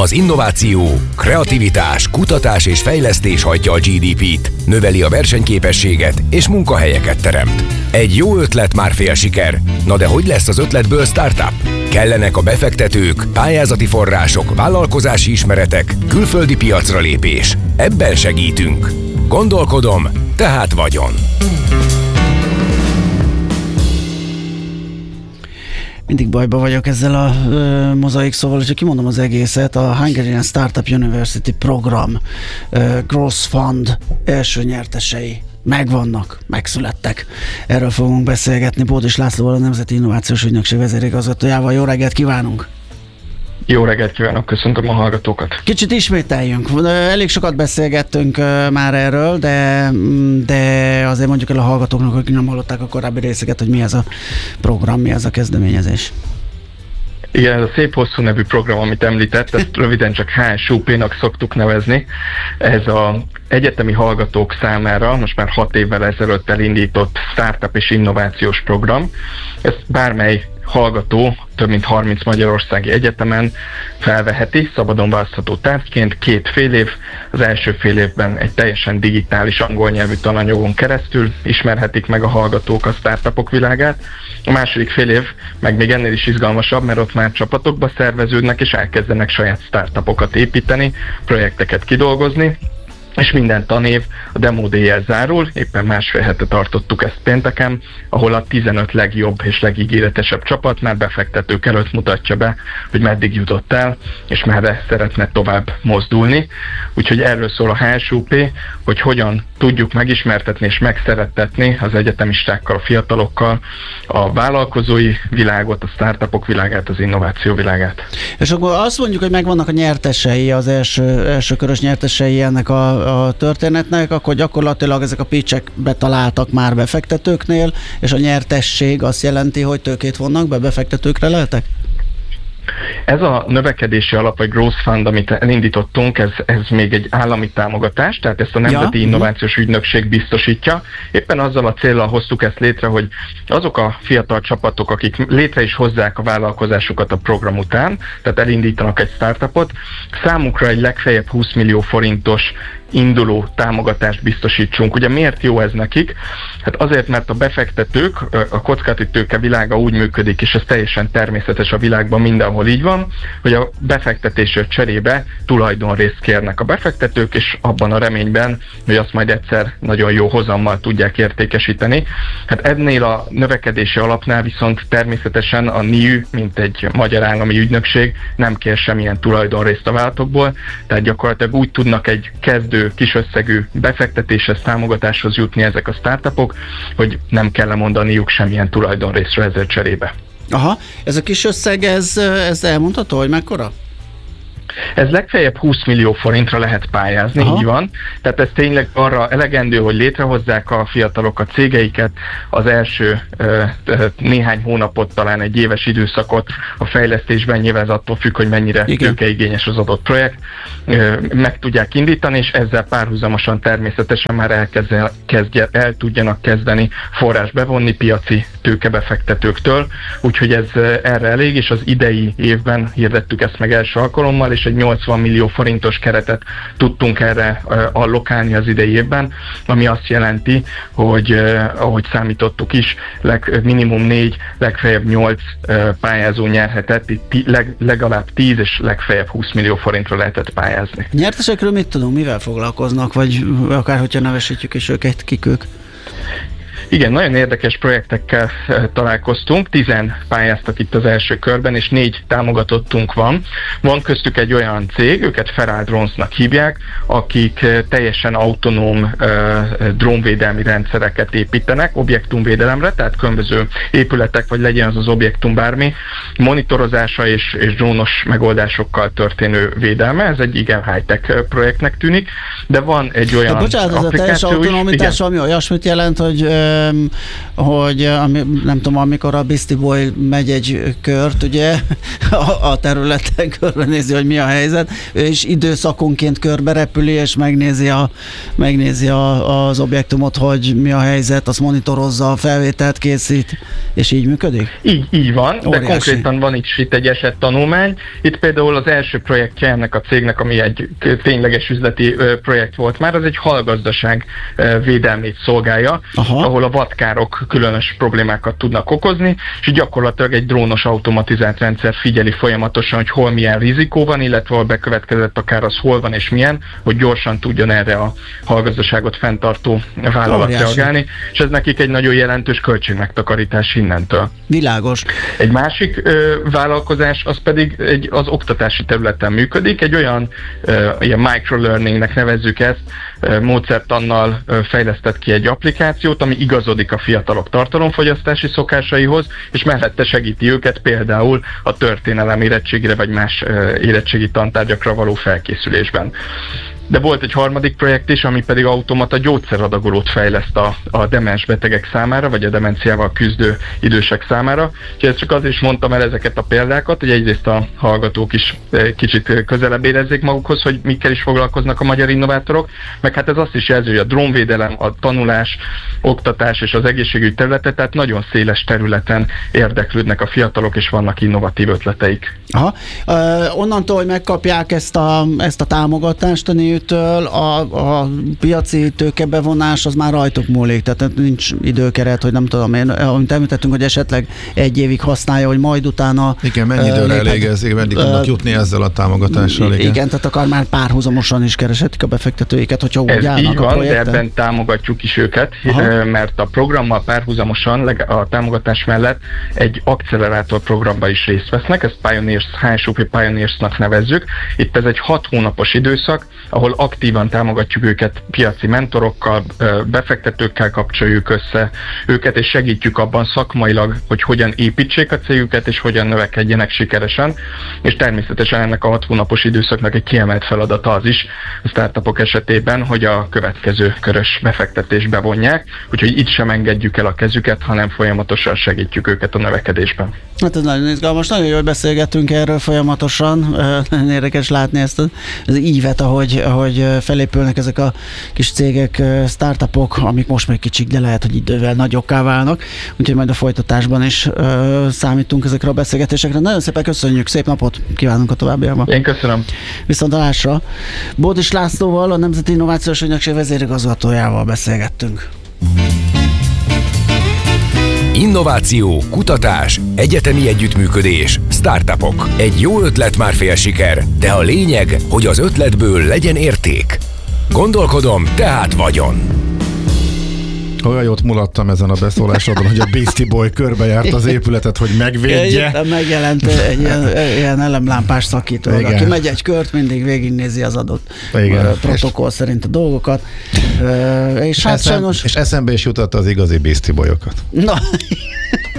Az innováció, kreativitás, kutatás és fejlesztés hajtja a GDP-t, növeli a versenyképességet és munkahelyeket teremt. Egy jó ötlet már fél siker. Na de hogy lesz az ötletből startup? Kellenek a befektetők, pályázati források, vállalkozási ismeretek, külföldi piacra lépés. Ebben segítünk. Gondolkodom, tehát vagyon. Mindig bajba vagyok ezzel a mozaik szóval, és kimondom az egészet. A Hungarian Startup University program Growth Fund első nyertesei megvannak, megszülettek. Erről fogunk beszélgetni Bódis Lászlóval, a Nemzeti Innovációs Ügynökség vezérigazgatójával. Jó reggelt kívánunk! Jó reggelt kívánok, köszöntöm a hallgatókat! Kicsit ismételjünk. Elég sokat beszélgettünk már erről, de azért mondjuk el a hallgatóknak, akik nem hallották a korábbi részeket, hogy mi ez a program, mi ez a kezdeményezés. Igen, ez a szép hosszú nevű program, amit említett, ezt röviden csak HSUP-nak szoktuk nevezni. Ez az egyetemi hallgatók számára most már 6 évvel ezelőtt elindított startup és innovációs program. Ezt bármely hallgató több mint 30 magyarországi egyetemen felveheti, szabadon választható tárgyként 2 fél év. Az első fél évben egy teljesen digitális angol nyelvű tananyagon keresztül ismerhetik meg a hallgatók a startupok világát. A második fél év meg még ennél is izgalmasabb, mert ott már csapatokba szerveződnek és elkezdenek saját startupokat építeni, projekteket kidolgozni, és minden tanév a Demo Day-jel zárul, éppen másfél hete tartottuk ezt pénteken, ahol a 15 legjobb és legígéretesebb csapat már befektetők előtt mutatja be, hogy meddig jutott el, és merre szeretne tovább mozdulni. Úgyhogy erről szól a HSUP, hogy hogyan tudjuk megismertetni és megszerettetni az egyetemistákkal, a fiatalokkal a vállalkozói világot, a startupok világát, az innováció világát. És akkor azt mondjuk, hogy megvannak a nyertesei, az első körös nyertesei ennek a történetnek, akkor gyakorlatilag ezek a pitchek betaláltak már befektetőknél, és a nyertesség azt jelenti, hogy tőkét vonnak be, befektetőkre lehetek? Ez a növekedési alap, vagy Growth Fund, amit elindítottunk, ez még egy állami támogatás, tehát ezt a Nemzeti Innovációs Ügynökség biztosítja. Éppen azzal a céllal hoztuk ezt létre, hogy azok a fiatal csapatok, akik létre is hozzák a vállalkozásukat a program után, tehát elindítanak egy startupot, számukra egy legfeljebb 20 millió forintos induló támogatást biztosítsunk. Ugye miért jó ez nekik? Hát azért, mert a befektetők, a kockázati tőke világa úgy működik, és ez teljesen természetes a világban, mindenhol így van, hogy a befektetésért cserébe tulajdonrészt kérnek a befektetők, és abban a reményben, hogy azt majd egyszer nagyon jó hozammal tudják értékesíteni. Hát ennél a növekedési alapnál viszont természetesen a NIÜ, mint egy magyar állami ügynökség, nem kér semmilyen tulajdonrészt a vállalatokból, tehát gyakorlatilag úgy tudnak egy kezdő kisösszegű befektetéshez, támogatáshoz jutni ezek a startupok, hogy nem kell lemondaniuk semmilyen tulajdonrészről ezért cserébe. Aha, ez a kis összeg, ez elmondható, hogy mekkora? Ez legfeljebb 20 millió forintra lehet pályázni, így van. Tehát ez tényleg arra elegendő, hogy létrehozzák a fiatalok a cégeiket, az első néhány hónapot, talán egy éves időszakot a fejlesztésben, nyilván ez attól függ, hogy mennyire tőkeigényes az adott projekt, meg tudják indítani, és ezzel párhuzamosan természetesen már el tudjanak kezdeni forrás bevonni piaci tőkebefektetőktől, úgyhogy ez erre elég, és az idei évben hirdettük ezt meg első alkalommal, és egy 80 millió forintos keretet tudtunk erre allokálni az idei évben, ami azt jelenti, hogy ahogy számítottuk is, minimum 4, legfeljebb 8 pályázó nyerhetett, itt legalább 10 és legfeljebb 20 millió forintra lehetett pályázni. Nyertesekről mit tudunk, mivel foglalkoznak, vagy akár hogyha nevesítjük is őket, kik ők? Igen, nagyon érdekes projektekkel találkoztunk, 10 pályáztak itt az első körben, és 4 támogatottunk van. Van köztük egy olyan cég, őket Feral Drones-nak hívják, akik teljesen autonóm drónvédelmi rendszereket építenek, objektumvédelemre, tehát különböző épületek, vagy legyen az objektum bármi, monitorozása és drónos megoldásokkal történő védelme. Ez egy igen high-tech projektnek tűnik, de van egy olyan applikáció. Bocsánat, ez a teljes autonomitás, ami olyasmit jelent, hogy nem tudom, amikor a Beastie Boy megy egy kört, ugye, a területen körbenézi, hogy mi a helyzet, és időszakonként körbe repüli, és megnézi az objektumot, hogy mi a helyzet, azt monitorozza, a felvételt készít, és így működik? Így van, Óriási. de konkrétan van itt egy esettanulmány. Itt például az első projektje ennek a cégnek, ami egy tényleges üzleti projekt volt már, az egy halgazdaság védelmét szolgálja, ahol a vadkárok különös problémákat tudnak okozni, és gyakorlatilag egy drónos automatizált rendszer figyeli folyamatosan, hogy hol milyen rizikó van, illetve hol bekövetkezett akár az hol van és milyen, hogy gyorsan tudjon erre a halgazdaságot fenntartó vállalat reagálni, és ez nekik egy nagyon jelentős költségmegtakarítás innentől. Világos. Egy másik vállalkozás, az pedig az oktatási területen működik, egy olyan ilyen microlearningnek nevezzük ezt, módszertannal fejlesztett ki egy applikációt, ami igazodik a fiatalok tartalomfogyasztási szokásaihoz, és mellette segíti őket például a történelem érettségére vagy más érettségi tantárgyakra való felkészülésben. De volt egy harmadik projekt is, ami pedig automata gyógyszeradagolót fejleszt a demens betegek számára, vagy a demenciával küzdő idősek számára. És ezt csak azért is mondtam el ezeket a példákat, hogy egyrészt a hallgatók is kicsit közelebb érezzék magukhoz, hogy mikkel is foglalkoznak a magyar innovátorok, meg hát ez azt is jelzi, hogy a drónvédelem, a tanulás, oktatás és az egészségügy területe, tehát nagyon széles területen érdeklődnek a fiatalok, és vannak innovatív ötleteik. Aha. Onnantól, hogy megkapják ezt a támogatást a NIU-től, a piaci tőkebevonás az már rajtuk múlik, tehát nincs időkeret, hogy nem tudom én, amit említettünk, hogy esetleg egy évig használja, hogy majd utána... Igen, mennyi időre elég ez, meddig tudnak jutni ezzel a támogatással? Igen, tehát akár már párhuzamosan is kereshetik a befektetőiket, hogyha úgy ez állnak így van, a projekten. de ebben támogatjuk is őket, mert a programmal párhuzamosan a támogatás mellett egy accelerátor programba is részt vesznek, ezt HSOP Pioneers-nak nevezzük. Itt ez egy 6 hónapos időszak, ahol aktívan támogatjuk őket piaci mentorokkal, befektetőkkel kapcsoljuk össze őket, és segítjük abban szakmailag, hogy hogyan építsék a cégüket, és hogyan növekedjenek sikeresen. És természetesen ennek a 6 hónapos időszaknak egy kiemelt feladata az is a startupok esetében, hogy a következő körös befektetést bevonják, úgyhogy itt sem engedjük el a kezüket, hanem folyamatosan segítjük őket a növekedésben. Hát ez nagyon izgalmas, nagyon jól beszélgetünk erről folyamatosan, nagyon érdekes látni ezt az ívet, ahogy felépülnek ezek a kis cégek, startupok, amik most még kicsik, de lehet, hogy idővel nagyokká válnak, úgyhogy majd a folytatásban is számítunk ezekre a beszélgetésekre. Nagyon szépen köszönjük, szép napot kívánunk a továbbiakban. Én köszönöm. Viszontlátásra. Bódis Lászlóval, a Nemzeti Innovációs Ügynökség vezérigazgatójával beszélgettünk. Innováció, kutatás, egyetemi együttműködés, startupok. Egy jó ötlet már fél siker, de a lényeg, hogy az ötletből legyen érték. Gondolkodom, tehát vagyon. Olyan jót mulattam ezen a beszólásodon, hogy a Beastie Boy körbejárt az épületet, hogy megvédje. Megjelent egy ilyen elemlámpás szakító, aki megy egy kört, mindig végignézi az adott protokoll szerint a dolgokat. És hát sajnos... És eszembe is jutott az igazi Beastie Boyokat. Na...